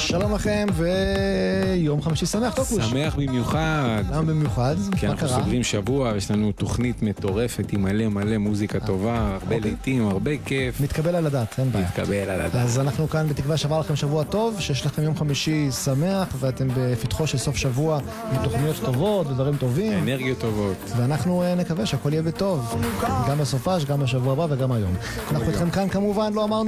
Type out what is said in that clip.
שלום לכם ויום חמישי שמח, טוקוש. שמח במיוחד. למה במיוחד? כי אנחנו סוגרים שבוע, יש לנו תוכנית מטורפת עם מלא מוזיקה טובה, הרבה לעיתים, הרבה כיף. מתקבל על הדעת, אין בעיה. מתקבל על הדעת. אז אנחנו כאן בתקווה שעבר לכם שבוע טוב, שיש לכם יום חמישי שמח, ואתם בפתחו של סוף שבוע עם תוכניות טובות ודברים טובים. אנרגיות טובות. ואנחנו נקווה שהכל יהיה בטוב, גם בסופש, גם בשבוע הבא וגם היום. אנחנו איתכם כאן כמובן, לא אמרנו